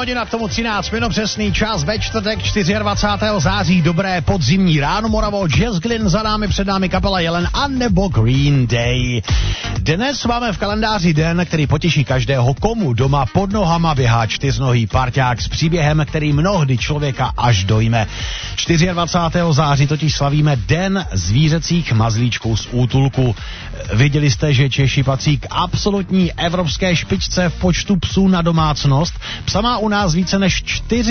hodina, k tomu 13 minut přesný čas ve čtvrtek 24. září. Dobré podzimní ráno, Moravo. Jazz Glynn za námi, před námi kapela Jelen a nebo Green Day. Dnes máme v kalendáři den, který potěší každého, komu doma pod nohama běhá čtyřnohý parťák s příběhem, který mnohdy člověka až dojme. 24. září totiž slavíme Den zvířecích mazlíčků z útulku. Viděli jste, že Češi patří k absolutní evropské špičce v počtu psů na domácnost. Psa má u nás více než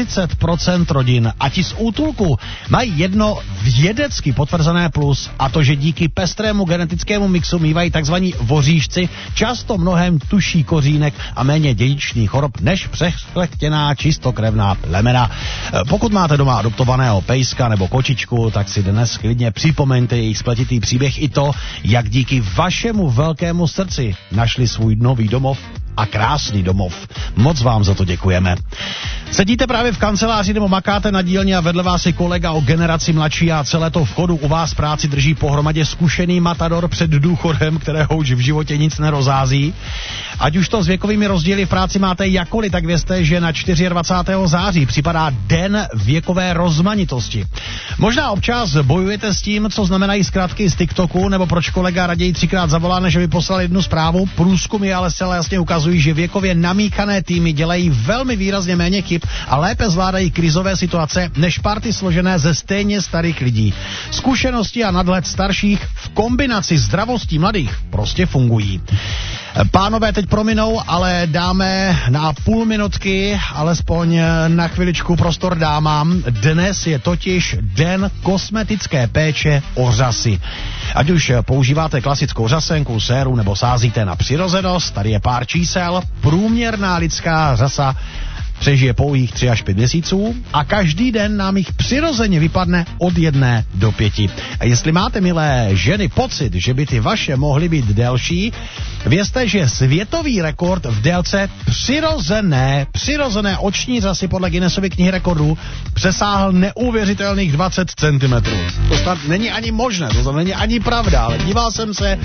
40% rodin a ti z útulku mají jedno vědecky potvrzené plus, a to, že díky pestrému genetickému mixu mývají takzvaní voříšci často mnohem tuší kořínek a méně dědičných chorob než přešlechtěná čistokrevná plemena. Pokud máte doma adoptovaného pejska nebo kočičku, tak si dnes klidně připomeňte jejich spletitý příběh i to, jak díky vašemu velkému srdci našli svůj nový domov a krásný domov. Moc vám za to děkujeme. Sedíte právě v kanceláři nebo makáte na dílně a vedle vás je kolega o generaci mladší a celé to v chodu u vás práci drží pohromadě zkušený matador před důchodem, kterého už v životě nic nerozází. Ať už to s věkovými rozdíly v práci máte jakkoliv, tak vězte, že na 24. září připadá Den věkové rozmanitosti. Možná občas bojujete s tím, co znamenají zkratky z TikToku, nebo proč kolega raději 3krát zavolá, než by poslal jednu zprávu. Průzkumy ale zcela jasně ukazují, že věkově namíchané týmy dělají velmi výrazně méně chyb a lépe zvládají krizové situace než party složené ze stejně starých lidí. Zkušenosti a nadhled starších v kombinaci zdravostí mladých prostě fungují. Pánové teď prominou, ale dáme na půl minutky, alespoň na chviličku prostor dámám. Dnes je totiž Den kosmetické péče o řasy. Ať už používáte klasickou řasenku, séru nebo sázíte na přirozenost, tady je pár čísel. Průměrná lidská řasa přežije pouhých 3 až 5 měsíců a každý den nám jich přirozeně vypadne od 1 do 5. A jestli máte, milé ženy, pocit, že by ty vaše mohly být delší, vězte, že světový rekord v délce přirozené oční řasy podle Guinnessovy knihy rekordů přesáhl neuvěřitelných 20 cm. To snad není ani možné, to není ani pravda, ale díval jsem se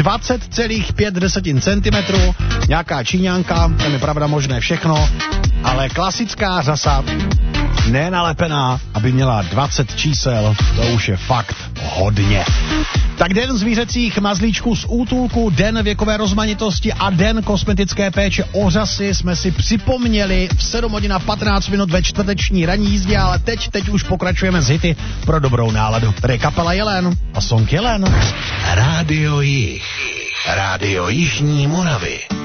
20,5 cm, nějaká Číňanka, tam je pravda možné všechno, ale klasická řasa, nenalepená, aby měla 20 čísel, to už je fakt hodně. Tak Den zvířecích mazlíčků z útulku, Den věkové rozmanitosti a Den kosmetické péče o řasy jsme si připomněli v 7 hodin a 15 minut ve čtvrteční ranní jízdě, ale teď už pokračujeme s hity pro dobrou náladu. Tady je kapela Jelen a song Jelen. Rádio Jih, Rádio Jižní Moravy.